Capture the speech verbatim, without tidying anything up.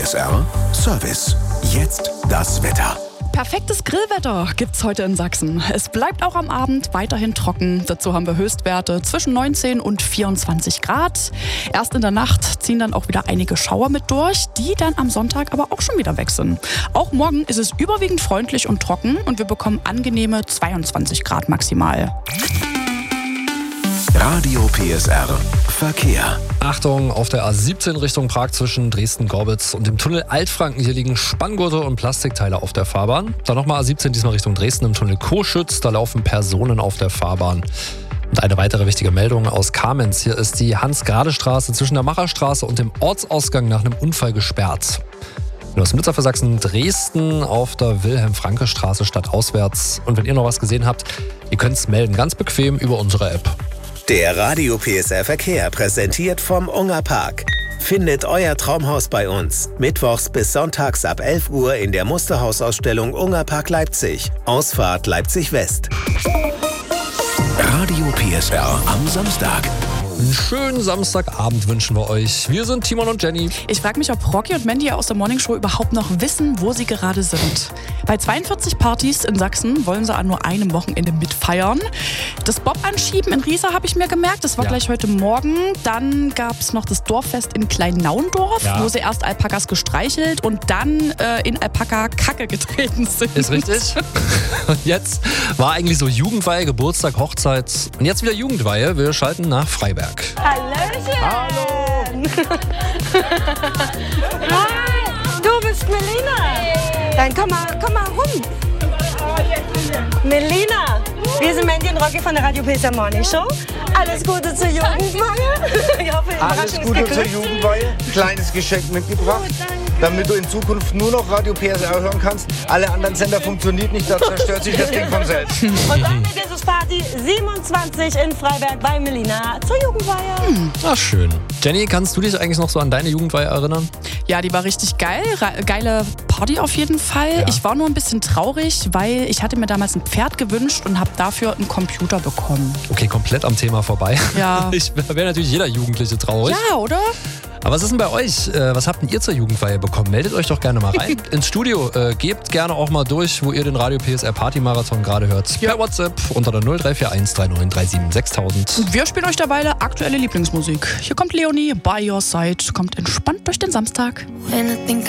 S R Service. Jetzt das Wetter. Perfektes Grillwetter gibt's heute in Sachsen. Es bleibt auch am Abend weiterhin trocken. Dazu haben wir Höchstwerte zwischen neunzehn und vierundzwanzig Grad. Erst in der Nacht ziehen dann auch wieder einige Schauer mit durch, die dann am Sonntag aber auch schon wieder weg sind. Auch morgen ist es überwiegend freundlich und trocken und wir bekommen angenehme zweiundzwanzig Grad maximal. Radio P S R Verkehr. Achtung, auf der A siebzehn Richtung Prag zwischen Dresden-Gorbitz und dem Tunnel Altfranken. Hier liegen Spanngurte und Plastikteile auf der Fahrbahn. Dann nochmal A siebzehn, diesmal Richtung Dresden im Tunnel Coschütz. Da laufen Personen auf der Fahrbahn. Und eine weitere wichtige Meldung aus Kamenz. Hier ist die Hans-Grade-Straße zwischen der Macherstraße und dem Ortsausgang nach einem Unfall gesperrt. Aus Nutzer für Sachsen, Dresden auf der Wilhelm-Franke-Straße stadtauswärts. Und wenn ihr noch was gesehen habt, ihr könnt es melden, ganz bequem über unsere App. Der Radio P S R Verkehr präsentiert vom Unger Park. Findet euer Traumhaus bei uns. Mittwochs bis sonntags ab elf Uhr in der Musterhausausstellung Unger Park Leipzig. Ausfahrt Leipzig West. Radio P S R am Samstag. Einen schönen Samstagabend wünschen wir euch. Wir sind Timon und Jenny. Ich frage mich, ob Rocky und Mandy aus der Morningshow überhaupt noch wissen, wo sie gerade sind. Bei zweiundvierzig Partys in Sachsen wollen sie an nur einem Wochenende mitfeiern. Das Bob-Anschieben in Riesa habe ich mir gemerkt. Das war Ja. gleich heute Morgen. Dann gab es noch das Dorffest in Kleinnaundorf, Ja. wo sie erst Alpakas gestreichelt und dann äh, in Alpaka-Kacke getreten sind. Ist richtig. Und jetzt war eigentlich so Jugendweihe, Geburtstag, Hochzeit. Und jetzt wieder Jugendweihe. Wir schalten nach Freiberg. Hallöchen! Hallo! Hi, du bist Melina. Dann komm mal, komm mal rum. Melina, wir sind Mandy und Rocky von der Radio P S R Morning Show. Alles Gute zur Jugendweihe. Ich hoffe, die Alles Überraschung ist Gute zur geglückt. Jugendweihe. Kleines Geschenk mitgebracht, damit du in Zukunft nur noch Radio P S R hören kannst. Alle anderen Sender funktionieren nicht, da zerstört sich das Ding von selbst. Und damit ist es Party siebenundzwanzig in Freiberg bei Melina zur Jugendweihe. Hm, ach schön. Jenny, kannst du dich eigentlich noch so an deine Jugendweihe erinnern? Ja, die war richtig geil. Ra- geile Party auf jeden Fall. Ja. Ich war nur ein bisschen traurig, weil ich hatte mir damals ein Pferd gewünscht und habe dafür einen Computer bekommen. Okay, komplett am Thema vorbei. Ja. Ich wäre natürlich jeder Jugendliche traurig. Ja, oder? Aber was ist denn bei euch? Äh, Was habt denn ihr zur Jugendweihe bekommen? Meldet euch doch gerne mal rein ins Studio. Äh, gebt gerne auch mal durch, wo ihr den Radio P S R Party Marathon gerade hört. Per WhatsApp unter der null drei vier eins drei neun drei sieben sechstausend. Und wir spielen euch derweil aktuelle Lieblingsmusik. Hier kommt Leonie, By Your Side. Kommt entspannt durch den Samstag. When I think